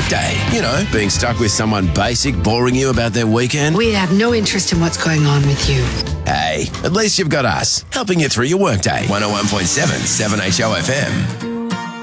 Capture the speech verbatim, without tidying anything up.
workday? You know, being stuck with someone basic boring you about their weekend? We have no interest in what's going on with you. Hey, at least you've got us, helping you through your workday. one oh one point seven, seven H O F M.